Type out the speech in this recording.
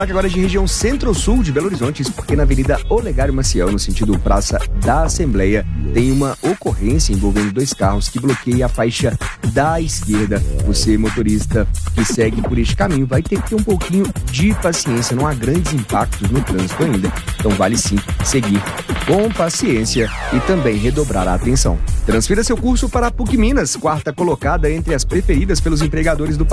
Agora de região centro-sul de Belo Horizonte, porque na Avenida Olegário Maciel, no sentido Praça da Assembleia, tem uma ocorrência envolvendo 2 carros que bloqueia a faixa da esquerda. Você, motorista que segue por este caminho, vai ter que ter um pouquinho de paciência, não há grandes impactos no trânsito ainda, então vale sim seguir com paciência e também redobrar a atenção. Transfira seu curso para a PUC Minas, 4ª colocada entre as preferidas pelos empregadores do país.